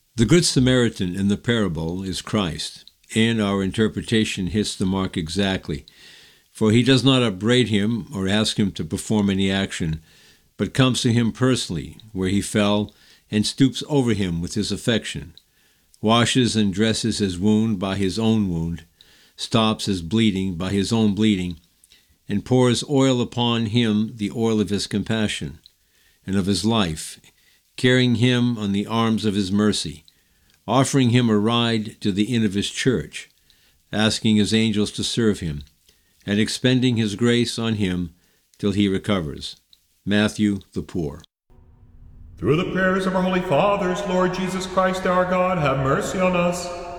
The Good Samaritan in the parable is Christ, and our interpretation hits the mark exactly, for he does not upbraid him or ask him to perform any action, but comes to him personally, where he fell, and stoops over him with his affection, washes and dresses his wound by his own wound, stops his bleeding by his own bleeding, and pours oil upon him, the oil of his compassion and of his life, carrying him on the arms of his mercy, offering him a ride to the inn of his church, asking his angels to serve him, and expending his grace on him till he recovers. Matthew the Poor. Through the prayers of our holy fathers, Lord Jesus Christ our God, have mercy on us.